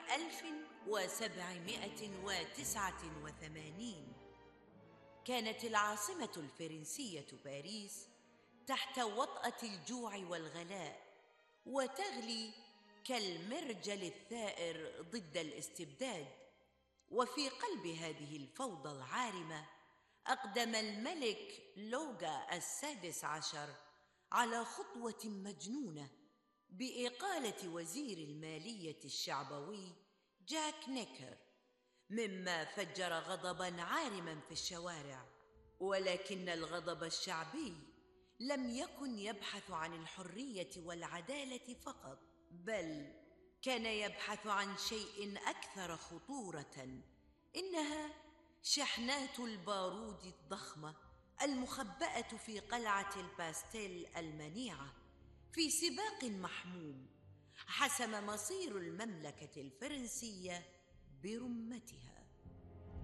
1789 كانت العاصمة الفرنسية باريس تحت وطأة الجوع والغلاء، وتغلي كالمرجل الثائر ضد الاستبداد. وفي قلب هذه الفوضى العارمة أقدم الملك لوغا السادس عشر على خطوة مجنونة بإقالة وزير المالية الشعبوي جاك نيكر، مما فجر غضباً عارماً في الشوارع. ولكن الغضب الشعبي لم يكن يبحث عن الحرية والعدالة فقط، بل كان يبحث عن شيء أكثر خطورة، إنها شحنات البارود الضخمة المخبأة في قلعة الباستيل المنيعة. في سباق محموم حسم مصير المملكة الفرنسية برمتها.